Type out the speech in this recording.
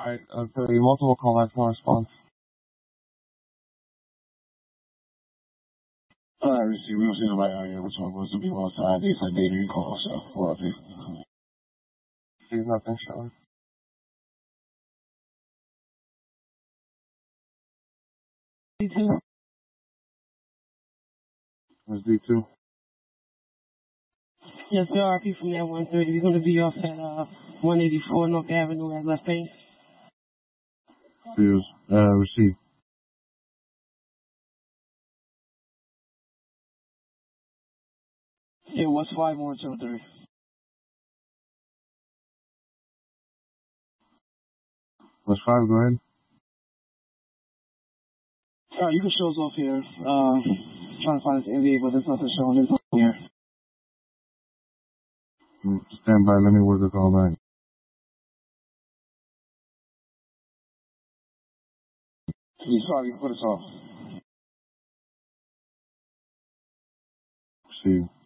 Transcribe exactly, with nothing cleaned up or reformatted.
Alright, uh, so the multiple callbacks, no response. Uh, receive, we don't see nobody out here. We're talking about some people outside. They said they didn't call, so we're up here. There's nothing showing. D two. There's D two. Yes, the R P from that one thirty. We're going to be off at uh, one eighty-four North Avenue at left base. Views. Uh, receive. Yeah, what's five one two three? What's five, go ahead. All right, you can show us off here. Uh, trying to find this N V A, but there's nothing showing this here. Stand by, let me work a call back. He's probably put us off. Receive.